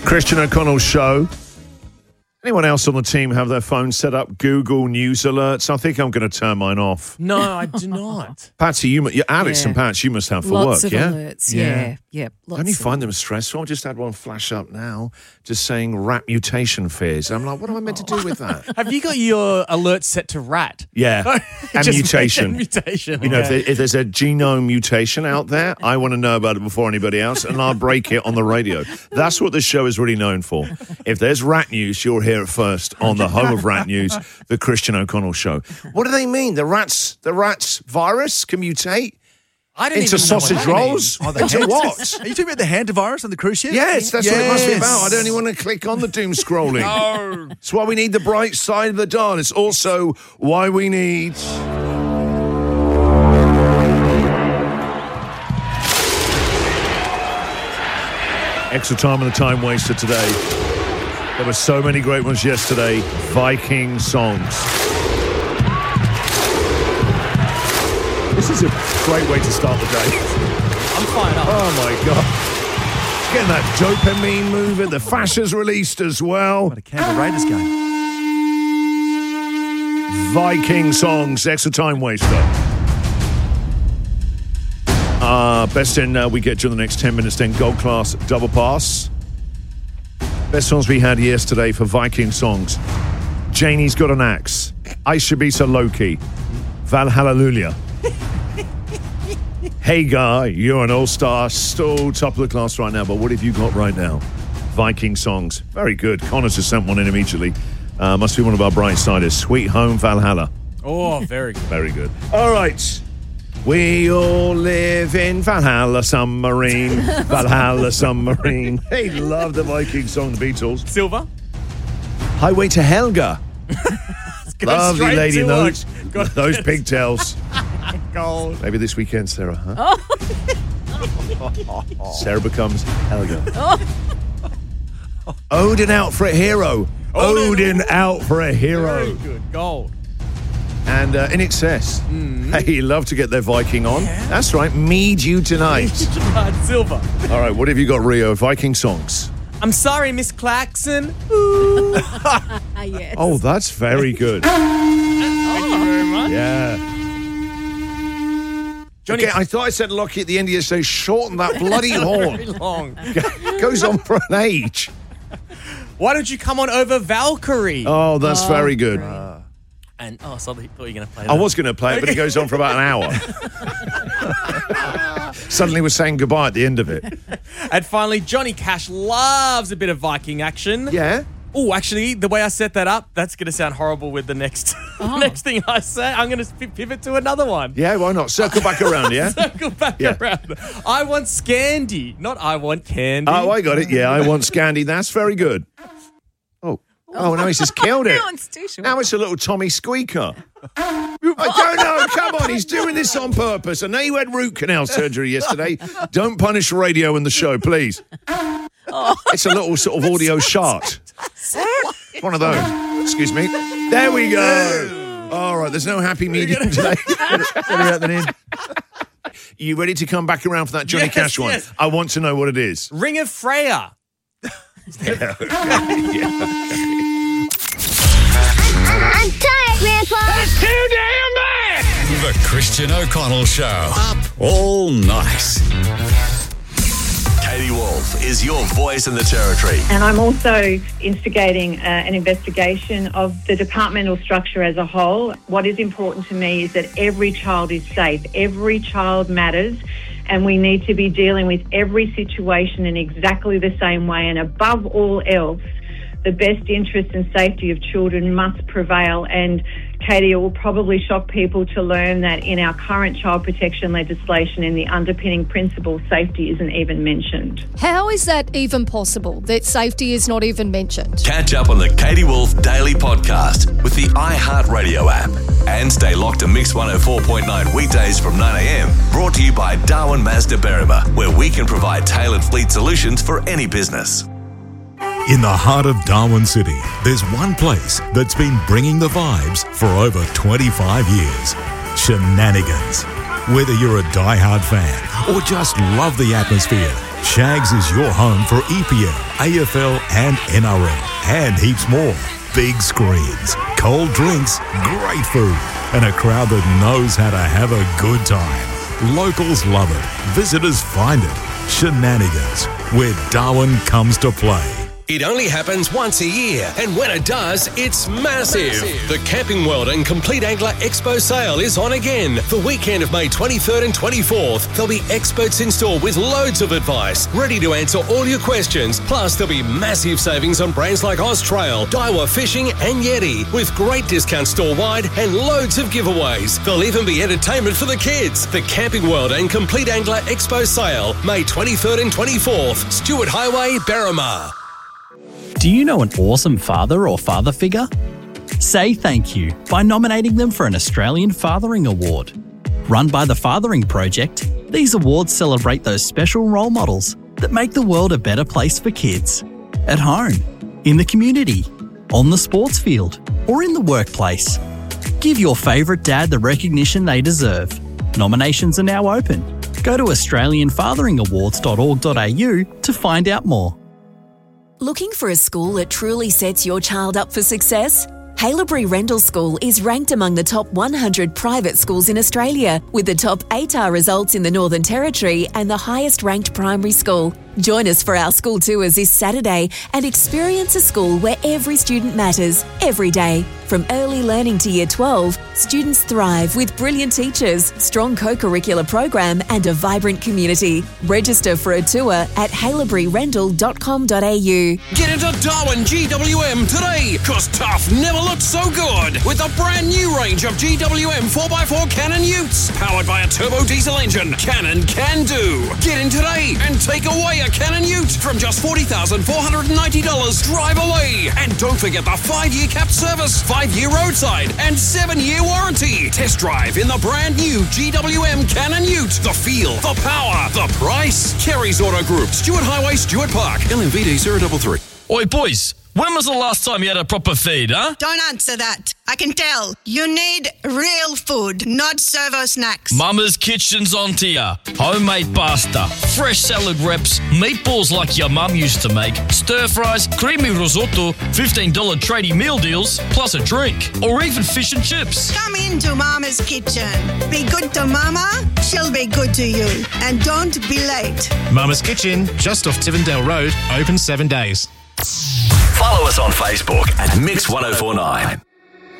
Christian O'Connell Show. Anyone else on the team have their phone set up Google News alerts? I think I'm going to turn mine off. No, I do not. Patsy, Alex and Pat, you must have for Lots work, of yeah? alerts, yeah. Don't you find them stressful? I just had one flash up now, just saying rat mutation fears. I'm like, what am I meant to do with that? Have you got your alerts set to rat? Yeah, and Just mutation. mutation. You know, okay. if there's a genome mutation out there, I want to know about it before anybody else, and I'll break it on the radio. That's what this show is really known for. If there's rat news, you'll hear it first on the home of rat news, the Christian O'Connell Show. What do they mean? The rats virus can mutate I don't into even know what sausage that rolls? means. Into what? Are you talking about the hantavirus on the cruise ship? Yes, that's what it must be about. I don't even want to click on the doom scrolling. No. It's why we need the bright side of the dial. It's also why we need... extra time on the time waster today. There were so many great ones yesterday. Viking songs. This is a great way to start the day. I'm fired up. Oh my God. Getting that dopamine moving. The fascia's released as well. What a Canberra Raiders game. Viking songs, extra time waster. Best in we get during the next 10 minutes, then Gold Class Double Pass. Best songs we had yesterday for Viking songs. Janie's Got an Axe. I Should Be So Low-Key. Valhallelujah. Hey Guy, you're an all-star. Still top of the class right now, but what have you got right now? Viking songs. Very good. Connor's just sent one in immediately. Must be one of our bright siders. Sweet Home Valhalla. Oh, very good. Very good. All right. We all live in Valhalla Submarine. Valhalla Submarine. Hey, love the Viking song, the Beatles. Silver. Highway to Helga. Go Lovely straight lady, to those pigtails. Gold. Maybe this weekend, Sarah, huh? Sarah becomes Helga. Odin out for a hero. Odin out for a hero. Very good. Gold. And In Excess. Hey, love to get their Viking on. Yeah. That's right. Mead You Tonight. Silver. All right, what have you got, Rio? Viking songs. I'm sorry, Miss Claxon. Ooh. Yes. Oh, that's very good. Thank you very much. Yeah. Johnny, okay, I thought I said Lockie at the end of the show. Shorten that bloody horn. very long. Goes on for an age. Why don't you come on over Valkyrie? Oh, that's very good. And so I thought you were going to play that. I was going to play it, but it goes on for about an hour. Suddenly we're saying goodbye at the end of it. And finally, Johnny Cash loves a bit of Viking action. Yeah? Oh, actually, the way I set that up, that's going to sound horrible with the next next thing I say. I'm going to pivot to another one. Yeah, why not? Circle back around, yeah? Circle back around. I want Scandi, not I want candy. Oh, I got it. Yeah, I want Scandi. That's very good. Oh, no, he's just killed it. Now it's a little Tommy Squeaker. I don't know. Come on, he's doing this on purpose. I know you had root canal surgery yesterday. Don't punish radio and the show, please. It's a little sort of audio shart. One of those. Excuse me. There we go. All right, there's no happy medium today. You ready to come back around for that Johnny Cash one? Yes. I want to know what it is. Ring of Freya. Yeah. I'm tired, Grandpa. That's too damn bad. The Christian O'Connell Show. Up all night. Katie Wolf is your voice in the territory. And I'm also instigating an investigation of the departmental structure as a whole. What is important to me is that every child is safe. Every child matters. And we need to be dealing with every situation in exactly the same way. And above all else, the best interest and safety of children must prevail. And Katie, it will probably shock people to learn that in our current child protection legislation, in the underpinning principle, safety isn't even mentioned. How is that even possible, that safety is not even mentioned? Catch up on the Katie Wolf Daily Podcast with the iHeartRadio app. And stay locked to Mix 104.9 weekdays from 9 a.m. Brought to you by Darwin Mazda Berrima, where we can provide tailored fleet solutions for any business. In the heart of Darwin City, there's one place that's been bringing the vibes for over 25 years. Shenanigans. Whether you're a die-hard fan or just love the atmosphere, Shags is your home for EPL, AFL and NRL, and heaps more. Big screens, cold drinks, great food, and a crowd that knows how to have a good time. Locals love it. Visitors find it. Shenanigans, where Darwin comes to play. It only happens once a year, and when it does, it's massive. The Camping World and Complete Angler Expo sale is on again. The weekend of May 23rd and 24th, there'll be experts in store with loads of advice, ready to answer all your questions. Plus, there'll be massive savings on brands like Austrail, Daiwa Fishing and Yeti, with great discounts store-wide and loads of giveaways. There'll even be entertainment for the kids. The Camping World and Complete Angler Expo sale, May 23rd and 24th, Stewart Highway, Berrimah. Do you know an awesome father or father figure? Say thank you by nominating them for an Australian Fathering Award. Run by the Fathering Project, these awards celebrate those special role models that make the world a better place for kids. At home, in the community, on the sports field, or in the workplace. Give your favourite dad the recognition they deserve. Nominations are now open. Go to australianfatheringawards.org.au to find out more. Looking for a school that truly sets your child up for success? Haileybury Rendell School is ranked among the top 100 private schools in Australia, with the top ATAR results in the Northern Territory and the highest ranked primary school. Join us for our school tours this Saturday and experience a school where every student matters, every day. From early learning to Year 12, students thrive with brilliant teachers, strong co-curricular program and a vibrant community. Register for a tour at haileyburyrendell.com.au. Get into Darwin GWM today, cause tough never looked so good. With a brand new range of GWM 4x4 Cannon Utes, powered by a turbo diesel engine. Cannon can do. Get in today and take away a Cannon Ute from just $40,490. Drive away. And don't forget the 5-year capped service, 5-year roadside and 7-year warranty. Test drive in the brand new GWM Cannon Ute. The feel, the power, the price. Kerry's Auto Group, Stewart Highway, Stewart Park, LMVD 033. Oi, boys. When was the last time you had a proper feed, huh? Don't answer that. I can tell. You need real food, not servo snacks. Mama's Kitchen's onto ya. Homemade pasta, fresh salad wraps, meatballs like your mum used to make, stir fries, creamy risotto, $15 tradie meal deals, plus a drink, or even fish and chips. Come into Mama's Kitchen. Be good to Mama, she'll be good to you. And don't be late. Mama's Kitchen, just off Tivendale Road, open 7 days. Follow us on Facebook at Mix 1049.